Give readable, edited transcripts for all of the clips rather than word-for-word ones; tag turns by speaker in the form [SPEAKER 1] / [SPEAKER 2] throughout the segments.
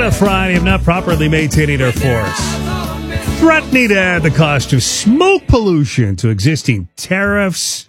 [SPEAKER 1] Florida Friday of not properly maintaining our forests. Threatening to add the cost of smoke pollution to existing tariffs.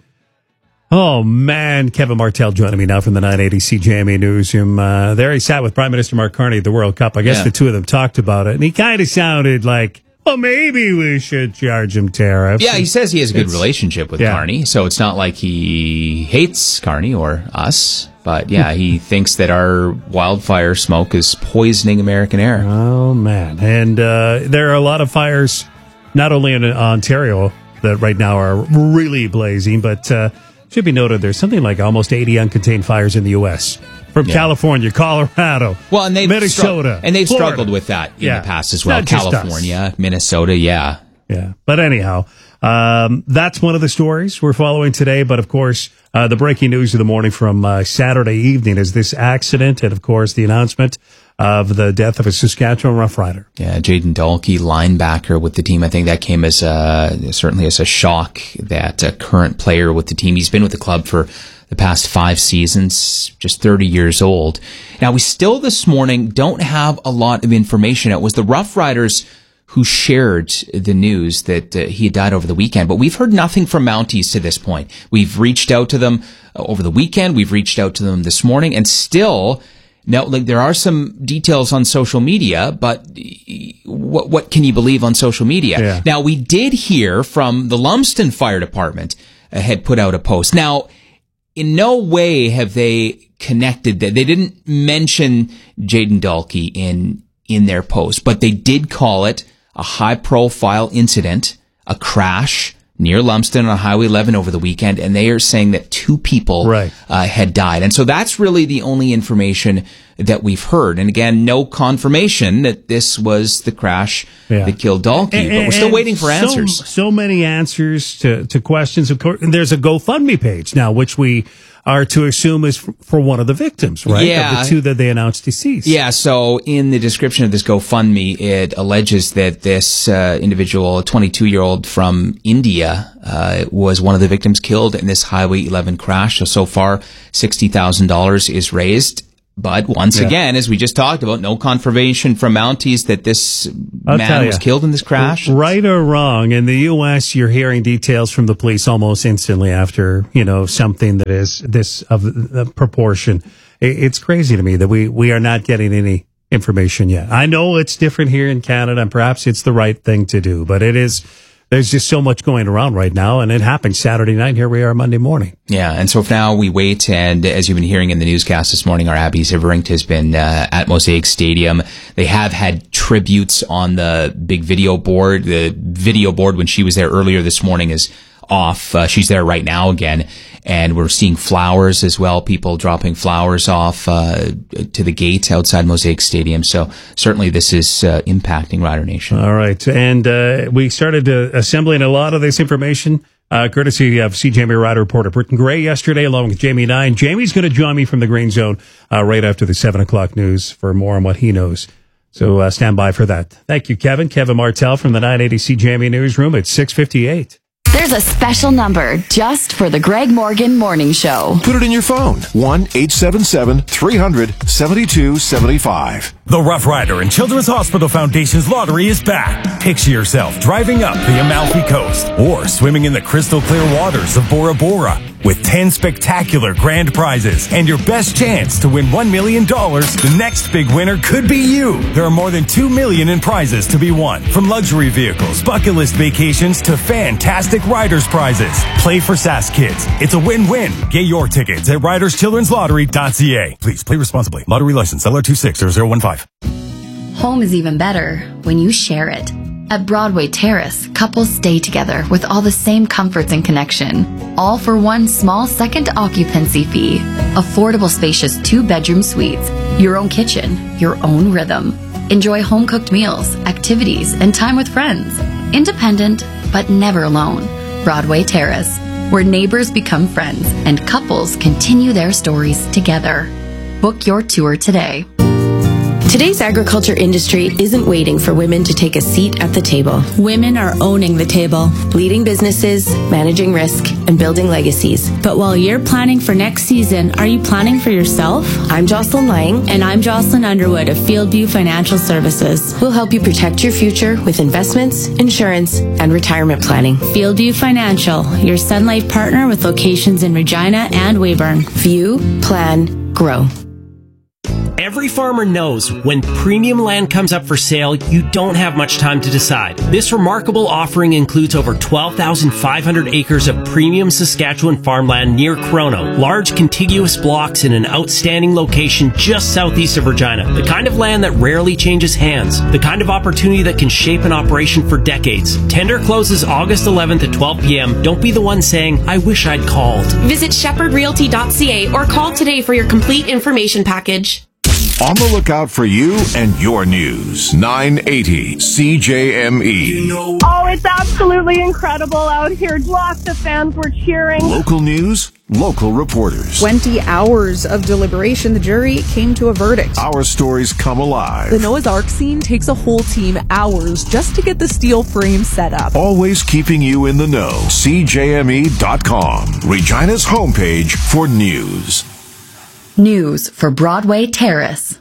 [SPEAKER 1] Oh, man. Kevin Martell joining me now from the 980 CJME Newsroom. There he sat with Prime Minister Mark Carney at the World Cup. I guess the two of them talked about it, and he kind of sounded like, well, maybe we should charge him tariffs.
[SPEAKER 2] Yeah, he says he has a good relationship with Carney, so it's not like he hates Carney or us. But, yeah, he thinks that our wildfire smoke is poisoning American air.
[SPEAKER 1] Oh, man. And there are a lot of fires, not only in Ontario, that right now are really blazing, but should be noted there's something like almost 80 uncontained fires in the U.S. From California, Colorado, Minnesota,
[SPEAKER 2] and they've
[SPEAKER 1] Florida.
[SPEAKER 2] Struggled with that in the past as well.
[SPEAKER 1] Not just
[SPEAKER 2] California, Minnesota, Yeah.
[SPEAKER 1] But anyhow, that's one of the stories we're following today. But of course, the breaking news of the morning from Saturday evening is this accident, and of course, the announcement of the death of a Saskatchewan Rough Rider.
[SPEAKER 2] Yeah, Jayden Dalkey, linebacker with the team. I think that came as certainly as a shock. That a current player with the team. He's been with the club for the past 5 seasons, just 30 years old. Now, we still this morning don't have a lot of information. It was the Rough Riders who shared the news that he had died over the weekend. But we've heard nothing from Mounties to this point. We've reached out to them over the weekend. We've reached out to them this morning. And still, now, like, there are some details on social media, but what can you believe on social media?
[SPEAKER 1] Yeah.
[SPEAKER 2] Now, we did hear from the Lumsden Fire Department had put out a post. Now, in no way have they connected that. They didn't mention Jayden Dalkey in their post, but they did call it a high-profile incident, a crash near Lumsden on Highway 11 over the weekend, and they are saying that 2 people had died. And so that's really the only information that we've heard. And again, no confirmation that this was the crash that killed Dalkey, but we're still waiting for answers.
[SPEAKER 1] So many answers to questions. Of course, and there's a GoFundMe page now, which we are to assume is for one of the victims, right?
[SPEAKER 2] Yeah.
[SPEAKER 1] Of the 2 that they announced deceased.
[SPEAKER 2] Yeah, so in the description of this GoFundMe, it alleges that this individual, a 22-year-old from India, was one of the victims killed in this Highway 11 crash. So far, $60,000 is raised. But once again, as we just talked about, no confirmation from Mounties that this man was killed in this crash.
[SPEAKER 1] Right or wrong, in the U.S., you're hearing details from the police almost instantly after, something that is this of the proportion. It's crazy to me that we are not getting any information yet. I know it's different here in Canada, and perhaps it's the right thing to do, but there's just so much going around right now, and it happened Saturday night. Here we are Monday morning.
[SPEAKER 2] Yeah, and so for now we wait, and as you've been hearing in the newscast this morning, our Abby Ziverink has been at Mosaic Stadium. They have had tributes on the big video board. The video board, when she was there earlier this morning, is off. She's there right now again, and we're seeing flowers as well, people dropping flowers off to the gate outside Mosaic Stadium. So certainly this is impacting Rider Nation.
[SPEAKER 1] All right, and we started assembling a lot of this information courtesy of CJME Rider reporter Britton Gray yesterday, along with Jamie Nine. Jamie's going to join me from the Green Zone right after the 7 o'clock news for more on what he knows. So stand by for that. Thank you, Kevin. Kevin Martell from the 980 CJME Newsroom at 6:58.
[SPEAKER 3] There's a special number just for the Greg Morgan Morning Show.
[SPEAKER 4] Put it in your phone. 1-877-300-7275.
[SPEAKER 5] The Rough Rider and Children's Hospital Foundation's lottery is back. Picture yourself driving up the Amalfi Coast or swimming in the crystal clear waters of Bora Bora with 10 spectacular grand prizes and your best chance to win $1 million. The next big winner could be you. There are more than $2 million in prizes to be won, from luxury vehicles, bucket list vacations to fantastic riders prizes. Play for SAS Kids. It's a win-win. Get your tickets at riderschildren'slottery.ca. Please play responsibly. Lottery license LR260015.
[SPEAKER 3] Home is even better when you share it. At Broadway Terrace, couples stay together with all the same comforts and connection, all for one small second occupancy fee. Affordable, spacious 2-bedroom suites, your own kitchen, your own rhythm. Enjoy home-cooked meals, activities, and time with friends. Independent, but never alone. Broadway Terrace, where neighbors become friends and couples continue their stories together. Book your tour today.
[SPEAKER 6] Today's agriculture industry isn't waiting for women to take a seat at the table.
[SPEAKER 7] Women are owning the table,
[SPEAKER 6] leading businesses, managing risk, and building legacies.
[SPEAKER 7] But while you're planning for next season, are you planning for yourself?
[SPEAKER 6] I'm Jocelyn Lang.
[SPEAKER 7] And I'm Jocelyn Underwood of Fieldview Financial Services.
[SPEAKER 6] We'll help you protect your future with investments, insurance, and retirement planning.
[SPEAKER 7] Fieldview Financial, your Sun Life partner with locations in Regina and Weyburn.
[SPEAKER 6] View, plan, grow.
[SPEAKER 8] Every farmer knows when premium land comes up for sale, you don't have much time to decide. This remarkable offering includes over 12,500 acres of premium Saskatchewan farmland near Chrono, large contiguous blocks in an outstanding location just southeast of Regina. The kind of land that rarely changes hands. The kind of opportunity that can shape an operation for decades. Tender closes August 11th at 12 p.m. Don't be the one saying, I wish I'd called.
[SPEAKER 9] Visit shepherdrealty.ca or call today for your complete information package.
[SPEAKER 4] On the lookout for you and your news. 980 CJME.
[SPEAKER 10] Oh, it's absolutely incredible out here. Lots of fans were cheering.
[SPEAKER 4] Local news, local reporters.
[SPEAKER 11] 20 hours of deliberation, the jury came to a verdict.
[SPEAKER 4] Our stories come alive.
[SPEAKER 12] The Noah's Ark scene takes a whole team hours just to get the steel frame set up.
[SPEAKER 4] Always keeping you in the know. CJME.com. Regina's homepage for news.
[SPEAKER 3] News for Broadway Terrace.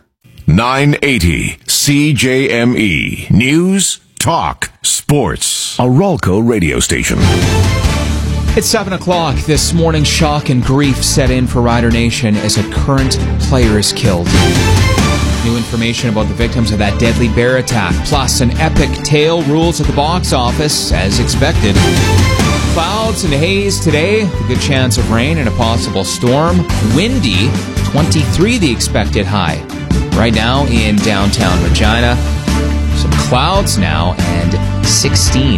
[SPEAKER 4] 980 CJME. News, talk, sports. A Ralco radio station.
[SPEAKER 2] It's 7 o'clock. This morning, shock and grief set in for Rider Nation as a current player is killed. New information about the victims of that deadly bear attack, plus an epic tale rules at the box office, as expected. Clouds and haze today, a good chance of rain and a possible storm. Windy, 23 the expected high. Right now in downtown Regina, some clouds now and 16.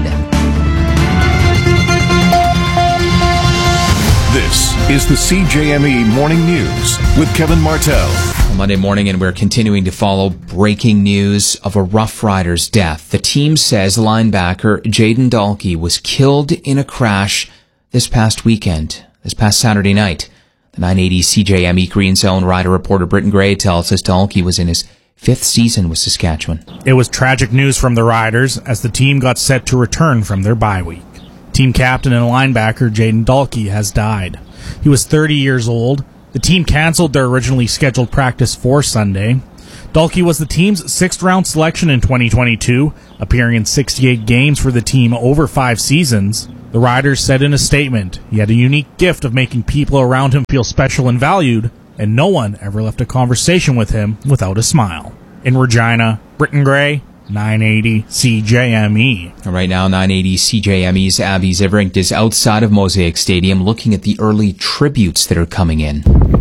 [SPEAKER 4] This is the CJME Morning News with Kevin Martell.
[SPEAKER 2] Monday morning, and we're continuing to follow breaking news of a Rough Riders death. The team says linebacker Jayden Dalkey was killed in a crash this past Saturday night. The 980 CJME Green Zone Rider reporter Britton Gray tells us Dalkey was in his 5th season with Saskatchewan.
[SPEAKER 13] It was tragic news from the Riders as the team got set to return from their bye week. Team captain and linebacker Jayden Dalkey has died. He was 30 years old. The team canceled their originally scheduled practice for Sunday. Dalkey was the team's 6th-round selection in 2022, appearing in 68 games for the team over 5 seasons. The Riders said in a statement, he had a unique gift of making people around him feel special and valued, and no one ever left a conversation with him without a smile. In Regina, Britton Gray, 980 CJME.
[SPEAKER 2] Right now, 980 CJME's Abby Zivrink is outside of Mosaic Stadium looking at the early tributes that are coming in.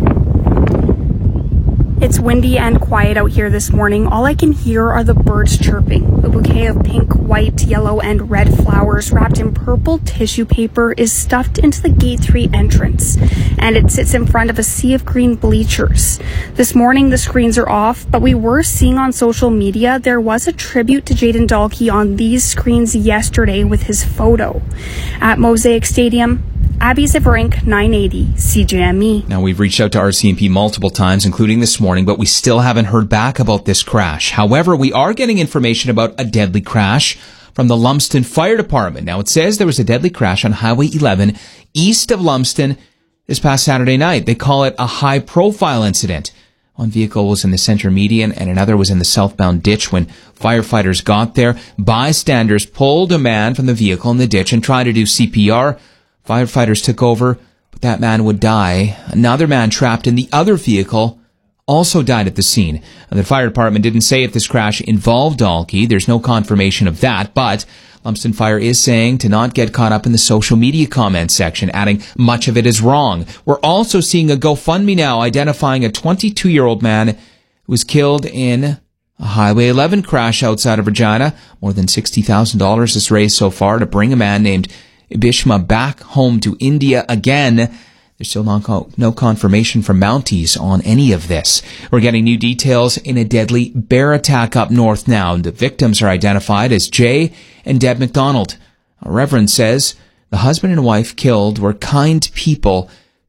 [SPEAKER 14] It's windy and quiet out here this morning. All I can hear are the birds chirping. A bouquet of pink, white, yellow, and red flowers wrapped in purple tissue paper is stuffed into the Gate 3 entrance, and it sits in front of a sea of green bleachers. This morning, the screens are off, but we were seeing on social media there was a tribute to Jayden Dalkey on these screens yesterday with his photo. At Mosaic Stadium, Abby Zivrink, 980 CJME.
[SPEAKER 2] Now, we've reached out to RCMP multiple times, including this morning, but we still haven't heard back about this crash. However, we are getting information about a deadly crash from the Lumsden Fire Department. Now, it says there was a deadly crash on Highway 11 east of Lumsden this past Saturday night. They call it a high-profile incident. One vehicle was in the center median and another was in the southbound ditch. When firefighters got there, bystanders pulled a man from the vehicle in the ditch and tried to do CPR. Firefighters took over, but that man would die. Another man trapped in the other vehicle also died at the scene. The fire department didn't say if this crash involved Dalkey. There's no confirmation of that, but Lumsden Fire is saying to not get caught up in the social media comments section, adding much of it is wrong. We're also seeing a GoFundMe now identifying a 22-year-old man who was killed in a Highway 11 crash outside of Regina. More than $60,000 is raised so far to bring a man named Bishma back home to India again. There's still no confirmation from Mounties on any of this. We're getting new details in a deadly bear attack up north now. The victims are identified as Jay and Deb McDonald. A reverend says the husband and wife killed were kind people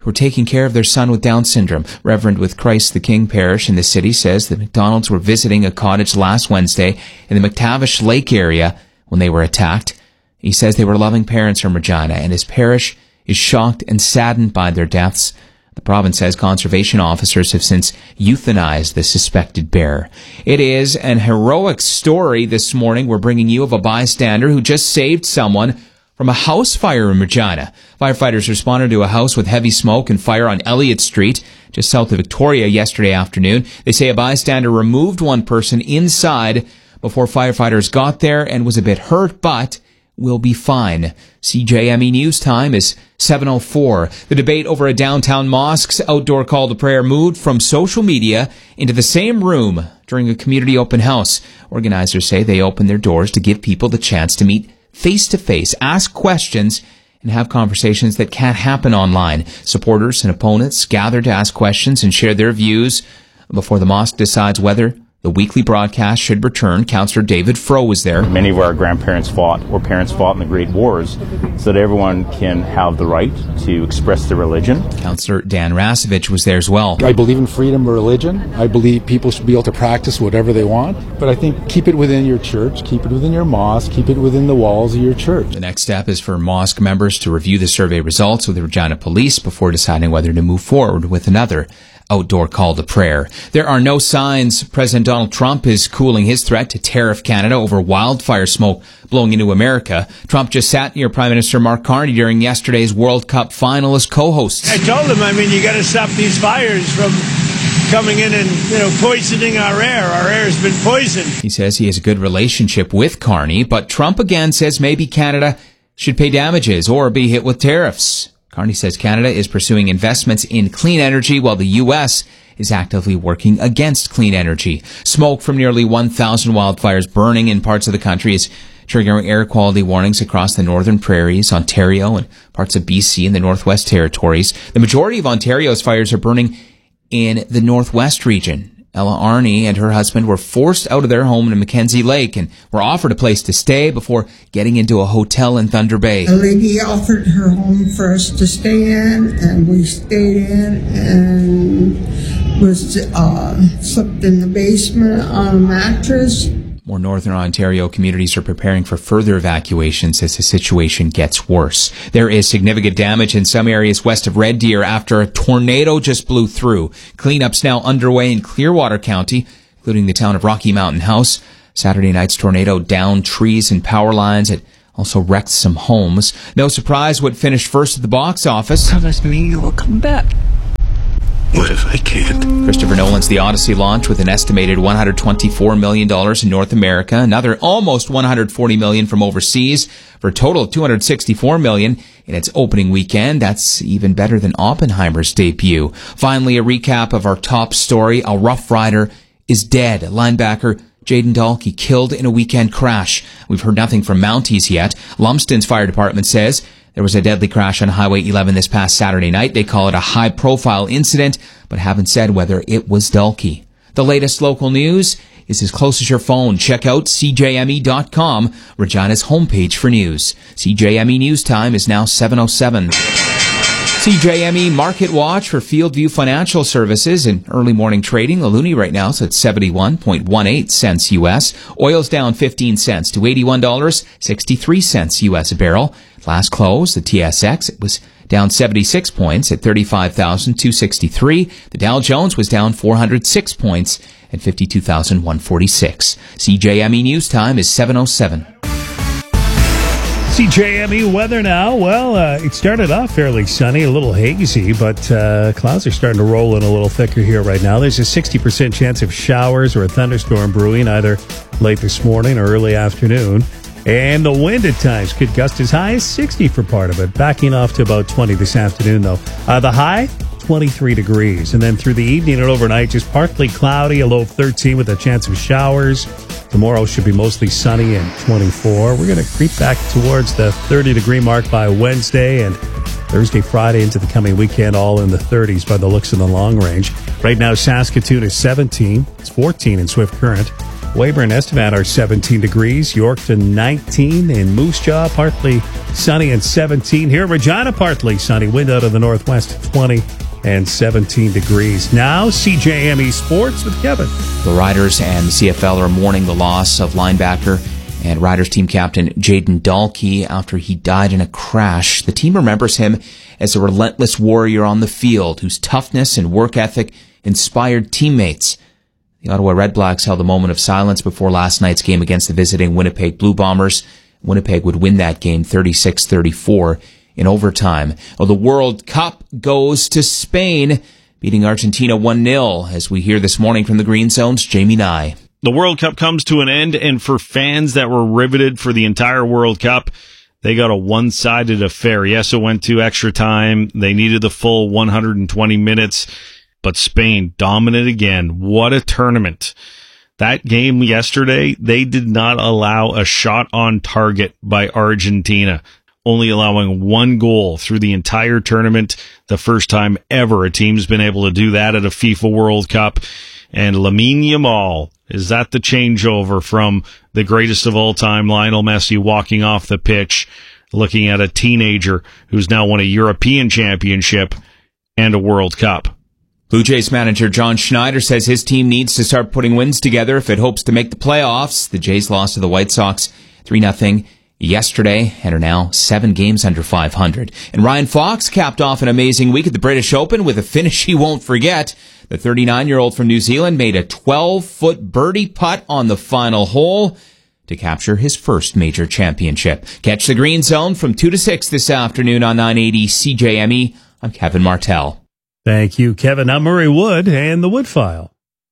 [SPEAKER 2] who are taking care of their son with Down syndrome. Reverend with Christ the King Parish in the city says the McDonalds were visiting a cottage last Wednesday in the McTavish Lake area when they were attacked. He says they were loving parents from Regina, and his parish is shocked and saddened by their deaths. The province says conservation officers have since euthanized the suspected bear. It is an heroic story this morning we're bringing you of a bystander who just saved someone from a house fire in Regina. Firefighters responded to a house with heavy smoke and fire on Elliott Street, just south of Victoria, yesterday afternoon. They say a bystander removed one person inside before firefighters got there and was a bit hurt, but will be fine. CJME News Time is 7:04. The debate over a downtown mosque's outdoor call to prayer moved from social media into the same room during a community open house. Organizers say they opened their doors to give people the chance to meet face-to-face, ask questions, and have conversations that can't happen online. Supporters and opponents gather to ask questions and share their views before the mosque decides whether the weekly broadcast should return. Councillor David Froh was there.
[SPEAKER 15] Many of our grandparents fought, or parents fought in the Great Wars, so that everyone can have the right to express their religion.
[SPEAKER 2] Councillor Dan Rasevich was there as well.
[SPEAKER 16] I believe in freedom of religion. I believe people should be able to practice whatever they want, but I think keep it within your church, keep it within your mosque, keep it within the walls of your church.
[SPEAKER 2] The next step is for mosque members to review the survey results with the Regina Police before deciding whether to move forward with another outdoor call to prayer. There are no signs President Donald Trump is cooling his threat to tariff Canada over wildfire smoke blowing into America. Trump just sat near Prime Minister Mark Carney during yesterday's World Cup final as co-hosts.
[SPEAKER 17] I told him, you got to stop these fires from coming in and, poisoning our air. Our air has been poisoned.
[SPEAKER 2] He says he has a good relationship with Carney, but Trump again says maybe Canada should pay damages or be hit with tariffs. Carney says Canada is pursuing investments in clean energy while the U.S. is actively working against clean energy. Smoke from nearly 1,000 wildfires burning in parts of the country is triggering air quality warnings across the Northern Prairies, Ontario, and parts of BC and the Northwest Territories. The majority of Ontario's fires are burning in the Northwest region. Ella Arney and her husband were forced out of their home in Mackenzie Lake and were offered a place to stay before getting into a hotel in Thunder Bay.
[SPEAKER 18] A lady offered her home for us to stay in, and we stayed in and was slept in the basement on a mattress.
[SPEAKER 2] More Northern Ontario communities are preparing for further evacuations as the situation gets worse. There is significant damage in some areas west of Red Deer after a tornado just blew through. Cleanups now underway in Clearwater County, including the town of Rocky Mountain House. Saturday night's tornado downed trees and power lines. It also wrecked some homes. No surprise what finished first at the box office.
[SPEAKER 19] Promise me you will come back. What if I can't?
[SPEAKER 2] Christopher Nolan's The Odyssey launch with an estimated $124 million in North America, another almost $140 million from overseas, for a total of $264 million in its opening weekend. That's even better than Oppenheimer's debut. Finally, a recap of our top story. A Rough Rider is dead. Linebacker Jayden Dalkey killed in a weekend crash. We've heard nothing from Mounties yet. Lumsden's fire department says there was a deadly crash on Highway 11 this past Saturday night. They call it a high-profile incident, but haven't said whether it was Dalkey. The latest local news is as close as your phone. Check out CJME.com, Regina's homepage for news. CJME News Time is now 7:07. CJME Market Watch for Fieldview Financial Services in early morning trading. The loonie right now is at 71.18 cents U.S. Oil's down 15 cents to $81.63 U.S. a barrel. Last close, the TSX, it was down 76 points at 35,263. The Dow Jones was down 406 points at 52,146. CJME News Time is 7:07.
[SPEAKER 1] CJME weather now. Well, it started off fairly sunny, a little hazy, but clouds are starting to roll in a little thicker here right now. There's a 60% chance of showers or a thunderstorm brewing either late this morning or early afternoon. And the wind at times could gust as high as 60 for part of it, backing off to about 20 this afternoon, though. The high, 23 degrees. And then through the evening and overnight, just partly cloudy, a low of 13 with a chance of showers. Tomorrow should be mostly sunny and 24. We're going to creep back towards the 30-degree mark by Wednesday, and Thursday, Friday into the coming weekend, all in the 30s by the looks of the long range. Right now, Saskatoon is 17. It's 14 in Swift Current. Weyburn, Estevan are 17 degrees. Yorkton 19. In Moose Jaw, partly sunny and 17. Here in Regina, partly sunny. Wind out of the northwest 20 and 17 degrees. Now, CJME Sports with Kevin.
[SPEAKER 2] The Riders and the CFL are mourning the loss of linebacker and Riders team captain Jayden Dalkey after he died in a crash. The team remembers him as a relentless warrior on the field whose toughness and work ethic inspired teammates. The Ottawa Redblacks held a moment of silence before last night's game against the visiting Winnipeg Blue Bombers. Winnipeg would win that game 36-34 in overtime. Well, the World Cup goes to Spain, beating Argentina 1-0, as we hear this morning from the Green Zone's Jamie Nye.
[SPEAKER 20] The World Cup comes to an end, and for fans that were riveted for the entire World Cup, they got a one-sided affair. Yes, it went to extra time. They needed the full 120 minutes. But Spain dominant again. What a tournament. That game yesterday, they did not allow a shot on target by Argentina, only allowing one goal through the entire tournament. The first time ever a team's been able to do that at a FIFA World Cup. And Lamine Yamal, is that the changeover from the greatest of all time, Lionel Messi, walking off the pitch, looking at a teenager who's now won a European championship and a World Cup?
[SPEAKER 2] Blue Jays manager John Schneider says his team needs to start putting wins together if it hopes to make the playoffs. The Jays lost to the White Sox 3-0 yesterday and are now 7 games under 500. And Ryan Fox capped off an amazing week at the British Open with a finish he won't forget. The 39-year-old from New Zealand made a 12-foot birdie putt on the final hole to capture his first major championship. Catch the Green Zone from 2 to 6 this afternoon on 980 CJME. I'm Kevin Martell.
[SPEAKER 1] Thank you, Kevin. I'm Murray Wood and the Wood File.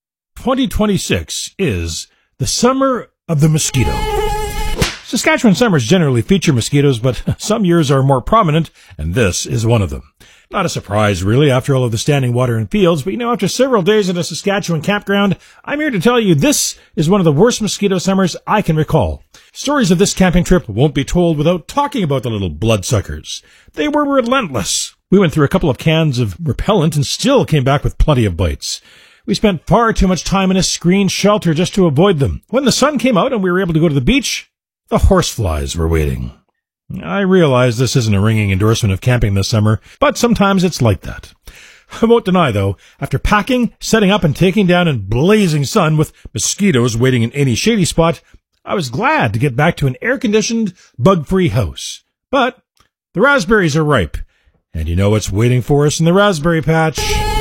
[SPEAKER 21] 2026 is the summer of the mosquito. Saskatchewan summers generally feature mosquitoes, but some years are more prominent, and this is one of them. Not a surprise, really, after all of the standing water and fields, but after several days at a Saskatchewan campground, I'm here to tell you this is one of the worst mosquito summers I can recall. Stories of this camping trip won't be told without talking about the little bloodsuckers. They were relentless. We went through a couple of cans of repellent and still came back with plenty of bites. We spent far too much time in a screened shelter just to avoid them. When the sun came out and we were able to go to the beach, the horseflies were waiting. I realize this isn't a ringing endorsement of camping this summer, but sometimes it's like that. I won't deny, though, after packing, setting up, and taking down in blazing sun with mosquitoes waiting in any shady spot, I was glad to get back to an air-conditioned, bug-free house. But the raspberries are ripe, and you know what's waiting for us in the raspberry patch?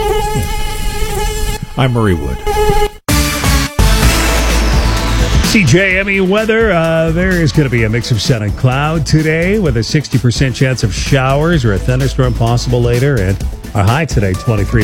[SPEAKER 21] I'm Murray Wood.
[SPEAKER 1] CJME weather, there is going to be a mix of sun and cloud today with a 60% chance of showers or a thunderstorm possible later, and our high today, 23.